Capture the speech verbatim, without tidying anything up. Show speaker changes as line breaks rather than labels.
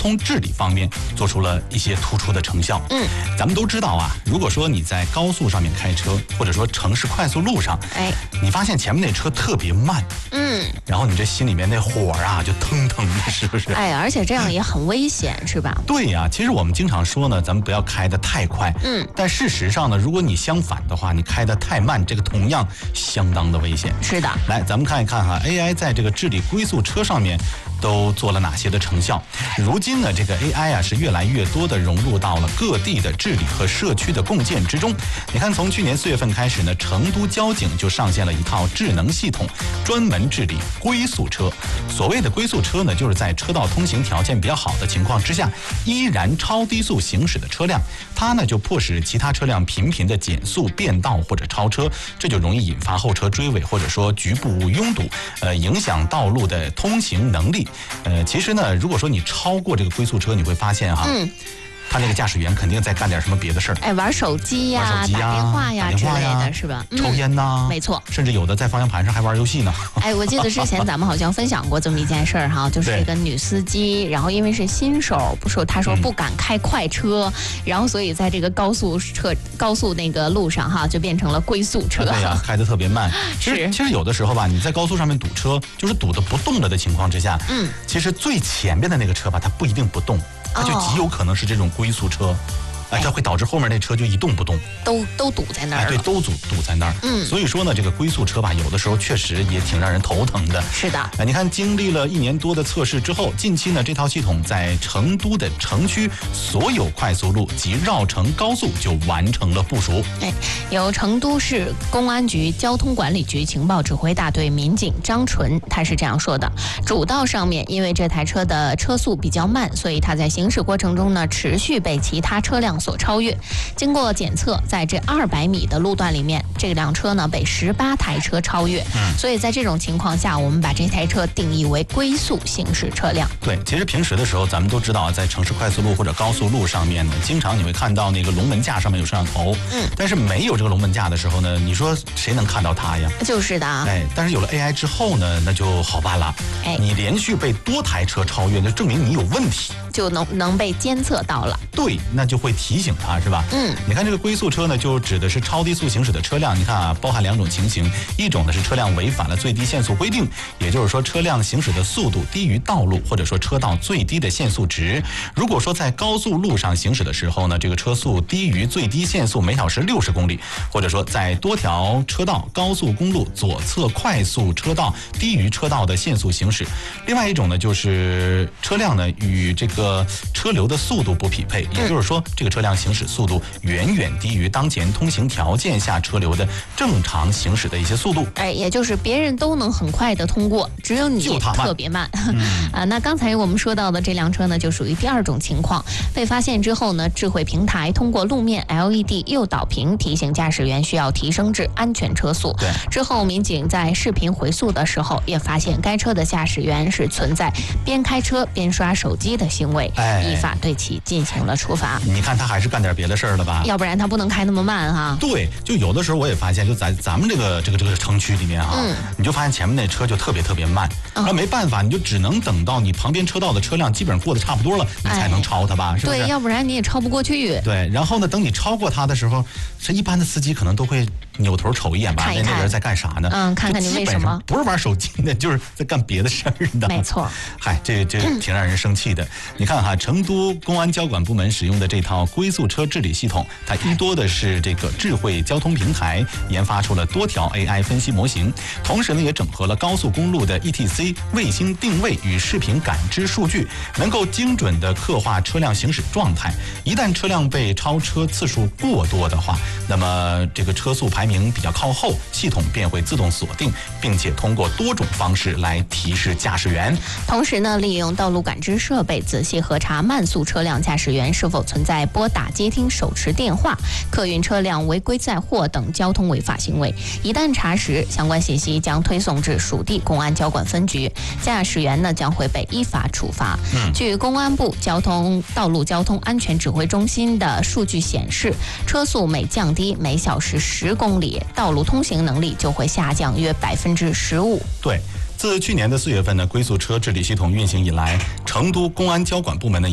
通治理方面做出了一些突出的成效。
嗯，
咱们都知道啊，如果说你在高速上面开车，或者说城市快速路上，
哎，
你发现前面那车特别慢，
嗯，
然后你这心里面那火啊就腾腾的，是不是？
哎，而且这样也很危险，是吧？
对呀、啊，其实我们经常说呢，咱们不要开得太快，
嗯，
但事实上呢，如果你相反的话，你开得太慢，这个同样相当的危险。
是的，
来，咱们看一看哈 ，A I 在这个治理龟速车上面都做了哪些的成效？如今呢，这个 A I 啊是越来越多的融入到了各地的治理和社区的共建之中。你看，从去年四月份开始呢，成都交警就上线了一套智能系统，专门治理龟速车。所谓的龟速车呢，就是在车道通行条件比较好的情况之下，依然超低速行驶的车辆，它呢就迫使其他车辆频频的减速变道或者超车，这就容易引发后车追尾或者说局部拥堵，呃，影响道路的通行能力。呃，其实呢，如果说你超过这个龟速车，你会发现哈。
嗯，
他那个驾驶员肯定在干点什么别的事儿，
哎，玩手机呀、
玩手机呀、
打电话呀之类
打电话呀
的，是吧？
抽烟呐、
嗯，没错。
甚至有的在方向盘上还玩游戏呢。
哎，我记得之前咱们好像分享过这么一件事儿哈，就是一个女司机，然后因为是新手，不说她说不敢开快车，嗯、然后所以在这个高速车高速那个路上哈，就变成了龟速车。
对呀、啊，开得特别慢。其实其实有的时候吧，你在高速上面堵车，就是堵得不动了的情况之下，
嗯，
其实最前边的那个车吧，它不一定不动，它就极有可能是这种龟速车。哎，这会导致后面那车就一动不动，
都都堵在那儿了。
哎，对，都堵堵在那儿。
嗯，
所以说呢，这个龟速车吧，有的时候确实也挺让人头疼的。
是的。
哎，你看，经历了一年多的测试之后，近期呢，这套系统在成都的城区所有快速路及绕城高速就完成了部署。
哎，由成都市公安局交通管理局情报指挥大队民警张纯，他是这样说的：主道上面，因为这台车的车速比较慢，所以它在行驶过程中呢，持续被其他车辆所超越。经过检测，在这二百米的路段里面，这辆车呢被十八台车超越。嗯，所以在这种情况下，我们把这台车定义为龟速行驶车辆。
对，其实平时的时候，咱们都知道，在城市快速路或者高速路上面呢，经常你会看到那个龙门架上面有摄像头。
嗯，
但是没有这个龙门架的时候呢，你说谁能看到它呀？
就是的。
哎，但是有了 A I 之后呢，那就好办了。
哎，
你连续被多台车超越，那证明你有问题，
就能能被监测到了。
对，那就会提醒他，是吧？
嗯，
你看这个龟速车呢，就指的是超低速行驶的车辆。你看啊，包含两种情形，一种呢是车辆违反了最低限速规定，也就是说车辆行驶的速度低于道路或者说车道最低的限速值。如果说在高速路上行驶的时候呢，这个车速低于最低限速每小时六十公里，或者说在多条车道高速公路左侧快速车道低于车道的限速行驶。另外一种呢，就是车辆呢与这个车流的速度不匹配，也就是说这个车辆行驶速度远远低于当前通行条件下车流的正常行驶的一些速度。
哎，也就是别人都能很快的通过，只有你特别慢。嗯、啊，那刚才我们说到的这辆车呢，就属于第二种情况。被发现之后呢，智慧平台通过路面 L E D 诱导屏提醒驾驶员需要提升至安全车速。
对。
之后民警在视频回溯的时候，也发现该车的驾驶员是存在边开车边刷手机的行为，
哎、
依法对其进行了处罚。
你看他还是干点别的事儿了吧？
要不然他不能开那么慢哈。
对，就有的时候我也发现，就在咱们这个这个这个城区里面哈、嗯，你就发现前面那车就特别特别慢，那、嗯、没办法，你就只能等到你旁边车道的车辆基本上过得差不多了，你才能超它吧，哎、是不是？
对，要不然你也超不过去。
对，然后呢，等你超过他的时候，这一般的司机可能都会扭头瞅一眼吧，
看一看
那人在干啥呢？
嗯，看看你为什么
不是玩手机的，就是在干别的事儿的。
没错。
嗨，这这挺让人生气的。你看哈，成都公安交管部门使用的这套龟速车治理系统，它依托的是这个智慧交通平台，研发出了多条 A I 分析模型，同时呢也整合了高速公路的 E T C 卫星定位与视频感知数据，能够精准的刻画车辆行驶状态。一旦车辆被超车次数过多的话，那么这个车速排名比较靠后，系统便会自动锁定，并且通过多种方式来提示驾驶员。
同时呢，利用道路感知设备仔细核查慢速车辆驾驶员是否存在拨打接听手持电话、客运车辆违规载货等交通违法行为。一旦查实，相关信息将推送至属地公安交管分局，驾驶员呢将会被依法处罚。嗯、据公安部交通道路交通安全指挥中心的数据显示，车速每降低每小时十公里，道路通行能力就会下降约百分之十五。
对。自去年的四月份呢，龟速车治理系统运行以来，成都公安交管部门呢